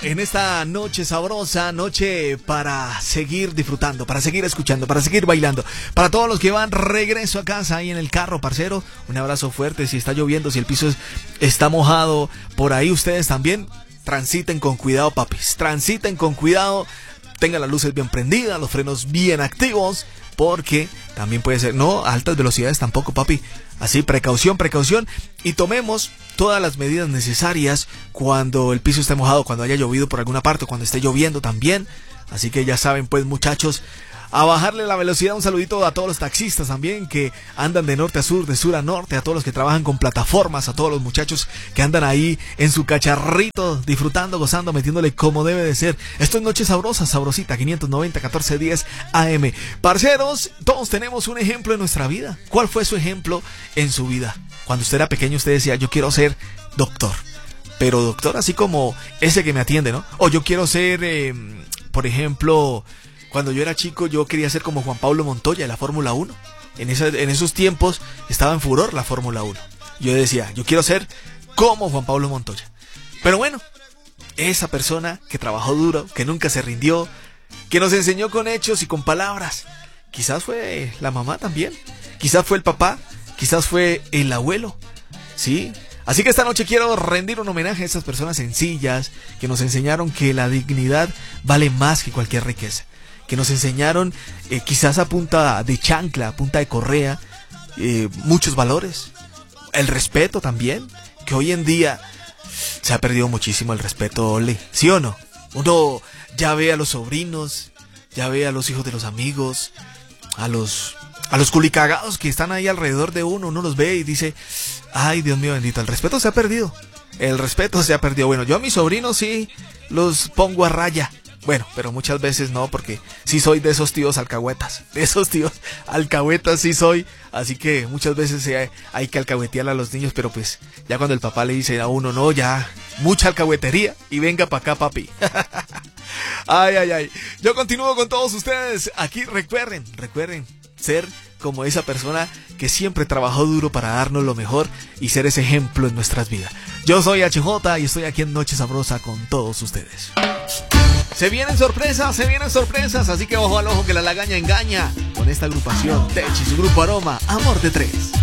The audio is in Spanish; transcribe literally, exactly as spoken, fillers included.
en esta noche sabrosa, noche para seguir disfrutando, para seguir escuchando, para seguir bailando. Para todos los que van regreso a casa ahí en el carro, parcero, un abrazo fuerte. Si está lloviendo, si el piso es, está mojado, por ahí ustedes también transiten con cuidado, papis. Transiten con cuidado, tengan las luces bien prendidas, los frenos bien activos, porque también puede ser, no, a altas velocidades tampoco, papi. Así, precaución, precaución, y tomemos todas las medidas necesarias cuando el piso esté mojado, cuando haya llovido por alguna parte, cuando esté lloviendo también. Así que ya saben, pues, muchachos, a bajarle la velocidad. Un saludito a todos los taxistas también que andan de norte a sur, de sur a norte, a todos los que trabajan con plataformas, a todos los muchachos que andan ahí en su cacharrito, disfrutando, gozando, metiéndole como debe de ser. Esto es Noche Sabrosa, sabrosita, quinientos noventa, catorce diez A M. Parceros, todos tenemos un ejemplo en nuestra vida. ¿Cuál fue su ejemplo en su vida? Cuando usted era pequeño, usted decía, yo quiero ser doctor. Pero doctor así como ese que me atiende, ¿no? O yo quiero ser, eh, por ejemplo... Cuando yo era chico, yo quería ser como Juan Pablo Montoya de la Fórmula uno. En, esa, en esos tiempos estaba en furor la Fórmula uno. Yo decía, yo quiero ser como Juan Pablo Montoya. Pero bueno, esa persona que trabajó duro, que nunca se rindió, que nos enseñó con hechos y con palabras, quizás fue la mamá también, quizás fue el papá, quizás fue el abuelo, ¿sí? Así que esta noche quiero rendir un homenaje a esas personas sencillas que nos enseñaron que la dignidad vale más que cualquier riqueza. Que nos enseñaron, eh, quizás a punta de chancla, a punta de correa, eh, muchos valores. El respeto también, que hoy en día se ha perdido muchísimo el respeto, ole. ¿Sí o no? Uno ya ve a los sobrinos, ya ve a los hijos de los amigos, a los, a los culicagados que están ahí alrededor de uno, uno los ve y dice, ay, Dios mío bendito, el respeto se ha perdido. El respeto se ha perdido. Bueno, yo a mis sobrinos sí los pongo a raya. Bueno, pero muchas veces no, porque sí soy de esos tíos alcahuetas, de esos tíos alcahuetas sí soy, así que muchas veces hay, hay que alcahuetear a los niños, pero pues ya cuando el papá le dice a uno, no, ya, mucha alcahuetería y venga para acá, papi. Ay, ay, ay, yo continúo con todos ustedes, aquí recuerden, recuerden ser como esa persona que siempre trabajó duro para darnos lo mejor y ser ese ejemplo en nuestras vidas. Yo soy H J y estoy aquí en Noche Sabrosa con todos ustedes. Se vienen sorpresas, se vienen sorpresas, así que ojo al ojo que la lagaña engaña con esta agrupación Tech y su grupo Aroma, Amor de Tres.